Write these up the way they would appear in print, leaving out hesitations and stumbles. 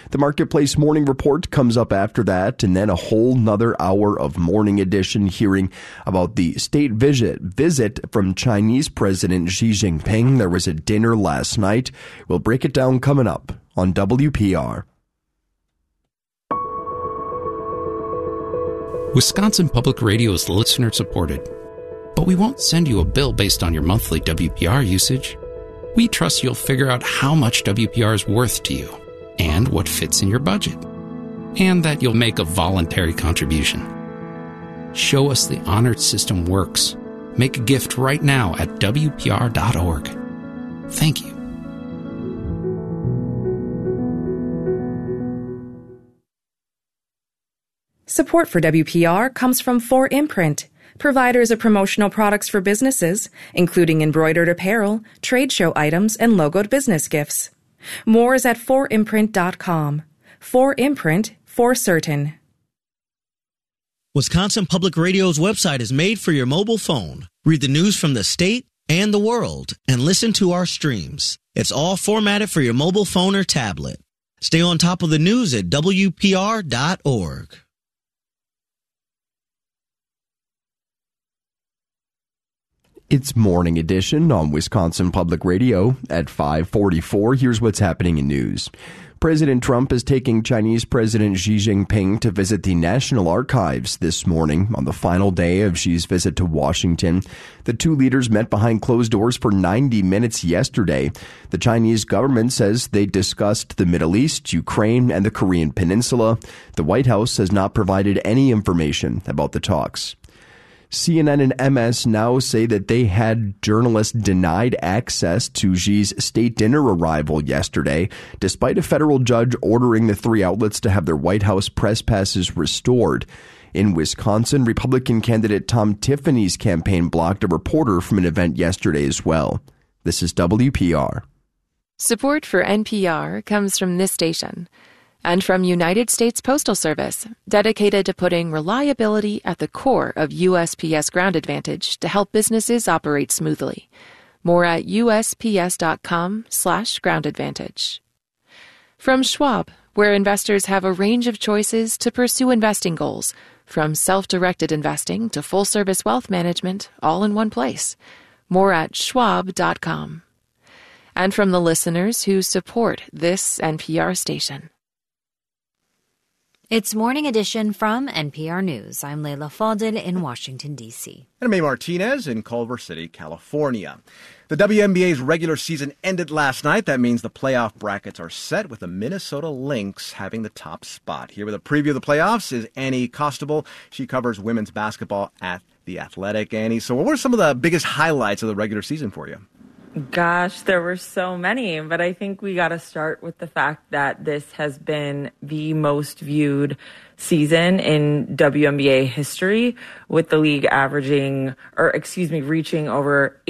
The Marketplace Morning Report comes up after that, and then a whole nother hour of Morning Edition hearing about the state visit from Chinese President Xi Jinping. There was a dinner last night. We'll break it down coming up on WPR. Wisconsin Public Radio is listener-supported, but we won't send you a bill based on your monthly WPR usage. We trust you'll figure out how much WPR is worth to you and what fits in your budget, and that you'll make a voluntary contribution. Show us the honored system works. Make a gift right now at WPR.org. Thank you. Support for WPR comes from 4imprint, providers of promotional products for businesses, including embroidered apparel, trade show items, and logoed business gifts. More is at 4imprint.com. 4imprint, for certain. Wisconsin Public Radio's website is made for your mobile phone. Read the news from the state and the world and listen to our streams. It's all formatted for your mobile phone or tablet. Stay on top of the news at WPR.org. It's Morning Edition on Wisconsin Public Radio at 5:44. Here's what's happening in news. President Trump is taking Chinese President Xi Jinping to visit the National Archives this morning on the final day of Xi's visit to Washington. The two leaders met behind closed doors for 90 minutes yesterday. The Chinese government says they discussed the Middle East, Ukraine, and the Korean Peninsula. The White House has not provided any information about the talks. CNN and MS now say that they had journalists denied access to Xi's state dinner arrival yesterday, despite a federal judge ordering the three outlets to have their White House press passes restored. In Wisconsin, Republican candidate Tom Tiffany's campaign blocked a reporter from an event yesterday as well. This is WPR. Support for NPR comes from this station and from United States Postal Service, dedicated to putting reliability at the core of USPS Ground Advantage to help businesses operate smoothly. More at USPS.com/Ground Advantage. From Schwab, where investors have a range of choices to pursue investing goals, from self-directed investing to full-service wealth management, all in one place. More at Schwab.com. And from the listeners who support this NPR station. It's Morning Edition from NPR News. I'm Leila Fadel in Washington, D.C. And I'm May Martinez in Culver City, California. The WNBA's regular season ended last night. That means the playoff brackets are set, with the Minnesota Lynx having the top spot. Here with a preview of the playoffs is Annie Costabile. She covers women's basketball at The Athletic. Annie, so what were some of the biggest highlights of the regular season for you? Gosh, there were so many, but I think we got to start with the fact that this has been the most viewed season in WNBA history, with the league reaching over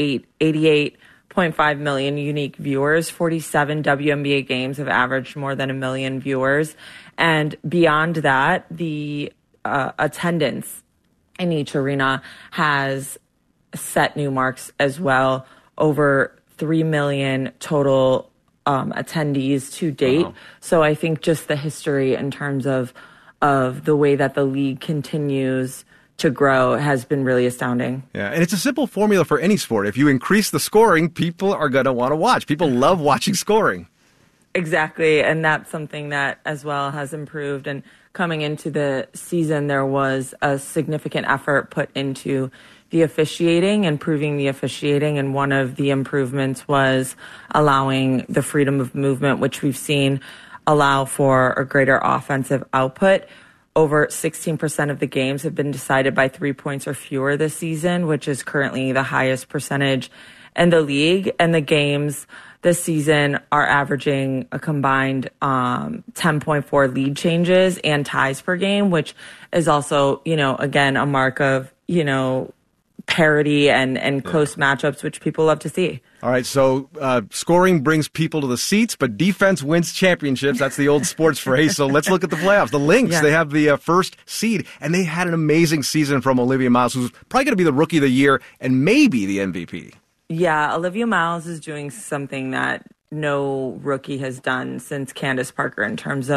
88.5 million unique viewers. 47 WNBA games have averaged more than 1 million viewers. And beyond that, the attendance in each arena has set new marks as well. Over 3 million total attendees to date. Wow. So I think just the history in terms of the way that the league continues to grow has been really astounding. Yeah, and it's a simple formula for any sport. If you increase the scoring, people are going to want to watch. People love watching scoring. Exactly, and that's something that as well has improved. And coming into the season, there was a significant effort put into the officiating, improving the officiating, and one of the improvements was allowing the freedom of movement, which we've seen allow for a greater offensive output. Over 16% of the games have been decided by 3 points or fewer this season, which is currently the highest percentage in the league. And the games this season are averaging a combined 10.4 lead changes and ties per game, which is also, again, a mark of, parity and close matchups, which people love to see. All right, so scoring brings people to the seats, but defense wins championships. That's the old sports phrase. So let's look at the playoffs. The Lynx, They have the first seed, and they had an amazing season from Olivia Miles, who's probably going to be the Rookie of the Year and maybe the MVP. Yeah, Olivia Miles is doing something that no rookie has done since Candace Parker in terms